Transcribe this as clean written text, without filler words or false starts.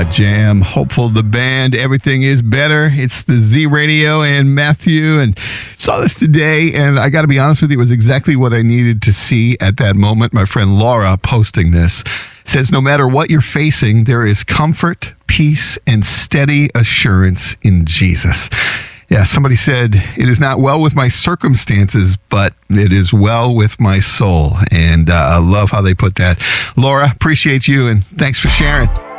Jam, Hopeful, the band, Everything is Better. It's the Z Radio and Matthew, and saw this today, and I got to be honest with you, it was exactly what I needed to see at that moment. My friend Laura posting this says, no matter what you're facing, there is comfort, peace, and steady assurance in Jesus. Yeah, somebody said, it is not well with my circumstances, but it is well with my soul. And I love how they put that. Laura, appreciate you, and thanks for sharing.